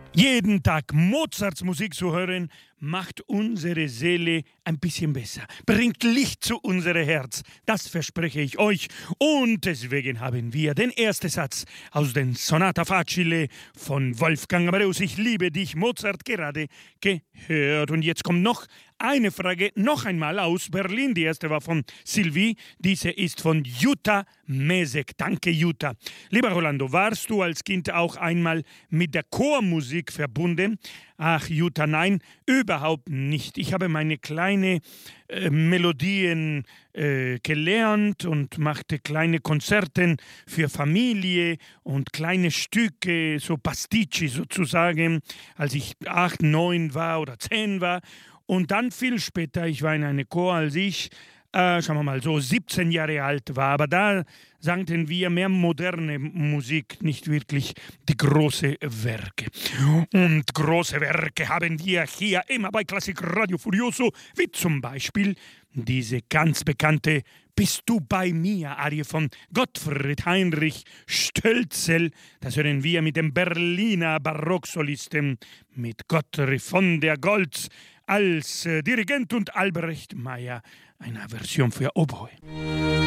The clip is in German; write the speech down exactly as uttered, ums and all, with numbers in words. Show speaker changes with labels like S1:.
S1: Jeden Tag Mozarts Musik zu hören, macht unsere Seele ein bisschen besser, bringt Licht zu unserem Herz, das verspreche ich euch. Und deswegen haben wir den ersten Satz aus den Sonata Facile von Wolfgang Amadeus, Ich liebe dich, Mozart, gerade gehört. Und jetzt kommt noch eine Frage, noch einmal aus Berlin. Die erste war von Sylvie, diese ist von Jutta Mesek. Danke, Jutta. Lieber Rolando, warst du als Kind auch einmal mit der Chormusik verbunden? Ach, Jutta, nein, überhaupt nicht. Ich habe meine kleine äh, Melodien äh, gelernt und machte kleine Konzerte für Familie und kleine Stücke, so Pasticci sozusagen, als ich acht, neun war oder zehn war. Und dann viel später, ich war in einer Chor, als ich, äh, schauen wir mal, so siebzehn Jahre alt war. Aber da sangen wir mehr moderne Musik, nicht wirklich die großen Werke. Und große Werke haben wir hier immer bei Klassik Radio Furioso, wie zum Beispiel diese ganz bekannte Bist du bei mir, Arie von Gottfried Heinrich Stölzel. Das hören wir mit dem Berliner Barocksolisten, mit Gottfried von der Goltz als äh, Dirigent und Albrecht Meyer, eine Version für Oboe.